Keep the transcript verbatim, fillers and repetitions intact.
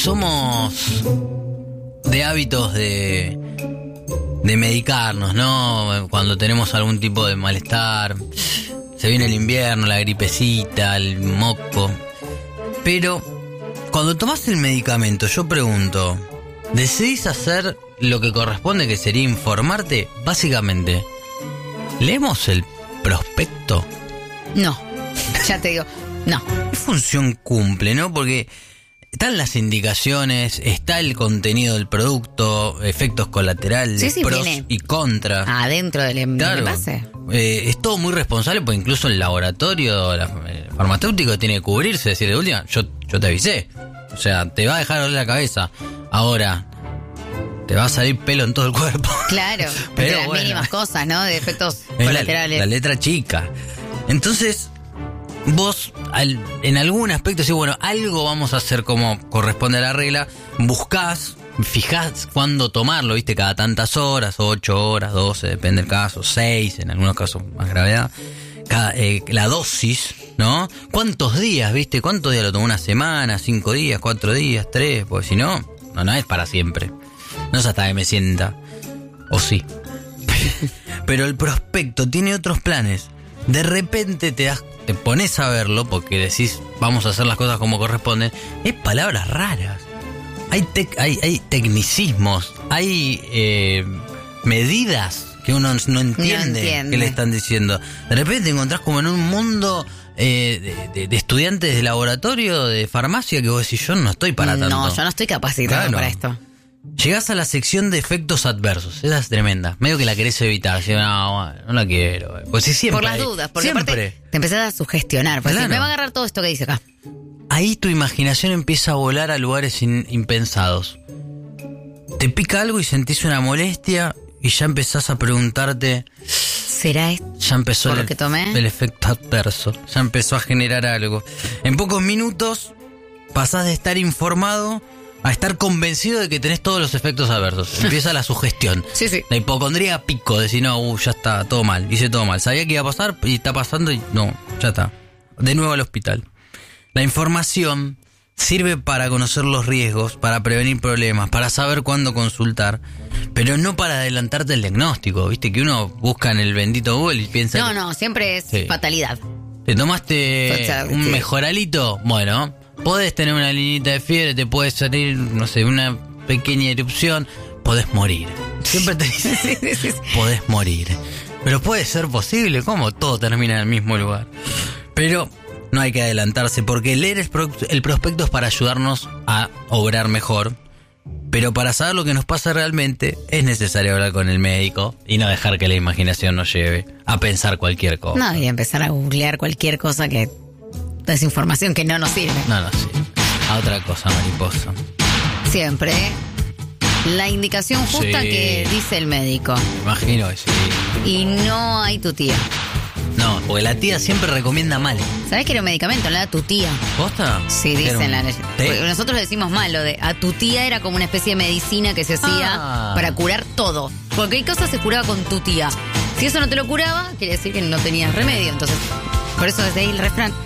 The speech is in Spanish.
somos de hábitos de, de medicarnos, ¿no? Cuando tenemos algún tipo de malestar, se viene el invierno, la gripecita, el moco. Pero cuando tomás el medicamento, yo pregunto, ¿decidís hacer lo que corresponde, que sería informarte? Básicamente, ¿leemos el prospecto? No, ya te digo, no. ¿Qué función cumple, no? Porque están las indicaciones, está el contenido del producto, efectos colaterales, sí, sí, pros viene y contras. adentro del em- Claro, envase. eh, es todo muy responsable, porque incluso el laboratorio la, el farmacéutico tiene que cubrirse, decir, de última, yo, yo te avisé. O sea, te va a dejar doler la cabeza. Ahora, te va a salir pelo en todo el cuerpo. Claro, Pero pero las bueno, mínimas cosas, ¿no? De efectos es colaterales. La, la letra chica. Entonces, vos al, en algún aspecto decís, bueno, algo vamos a hacer como corresponde a la regla. Buscás, fijás cuándo tomarlo, viste, cada tantas horas, ocho horas, doce, depende del caso, seis, en algunos casos más gravedad. Cada, eh, la dosis, ¿no? ¿Cuántos días, viste? ¿Cuántos días lo tomó? ¿Una semana? ¿Cinco días? ¿Cuatro días? ¿Tres? Porque si no, no, no es para siempre. No es hasta que me sienta. O sí. Pero el prospecto tiene otros planes. De repente te das, te pones a verlo porque decís, vamos a hacer las cosas como corresponden. Es palabras raras. Hay, tec, hay, hay tecnicismos. Hay eh, medidas que uno no entiende, no entiende qué le están diciendo. De repente te encontrás como en un mundo eh, de, de, de estudiantes de laboratorio, de farmacia, que vos decís, yo no estoy para tanto. No, yo no estoy capacitado Claro. para esto. Llegás a la sección de efectos adversos. Esa es tremenda. Medio que la querés evitar. Decís, no, bueno, no la quiero. Pues sí, siempre Por las hay. dudas, porque siempre. aparte te empezás a sugestionar. Porque Claro. me va a agarrar todo esto que dice acá. Ahí tu imaginación empieza a volar a lugares in- impensados. Te pica algo y sentís una molestia y ya empezás a preguntarte, ¿Será esto? ya empezó ¿Por el, lo que tomé? el efecto adverso, ya empezó a generar algo. En pocos minutos pasás de estar informado a estar convencido de que tenés todos los efectos adversos. Empieza la sugestión. Sí, sí. La hipocondría pico, decir, no, uh, ya está, todo mal, hice todo mal. Sabía que iba a pasar y está pasando y no, ya está. De nuevo al hospital. La información sirve para conocer los riesgos, para prevenir problemas, para saber cuándo consultar, pero no para adelantarte el diagnóstico. Viste que uno busca en el bendito Google y piensa... No, que no, siempre es Sí. fatalidad. ¿Te tomaste O sea, un sí. mejoralito? Bueno, podés tener una linita de fiebre, te puede salir, no sé, una pequeña erupción, podés morir. Siempre te dicen, Sí, sí, sí. podés morir. Pero puede ser posible, ¿cómo todo termina en el mismo lugar? Pero no hay que adelantarse, porque leer el, pro- el prospecto es para ayudarnos a obrar mejor. Pero para saber lo que nos pasa realmente, es necesario hablar con el médico y no dejar que la imaginación nos lleve a pensar cualquier cosa. No, y empezar a googlear cualquier cosa que es información que no nos sirve. No, no, sí. A otra cosa, mariposa. Siempre la indicación justa Sí. que dice el médico. Me imagino que sí. Y no hay tu tía. No, porque la tía siempre recomienda mal. ¿Sabés que era un medicamento? La da tu tía. ¿Posta? Sí, Era dicen un la té. porque nosotros decimos mal, lo de a tu tía era como una especie de medicina que se hacía Ah. para curar todo. Cualquier cosa se curaba con tu tía. Si eso no te lo curaba, quiere decir que no tenías remedio. Entonces, por eso desde ahí el refrán.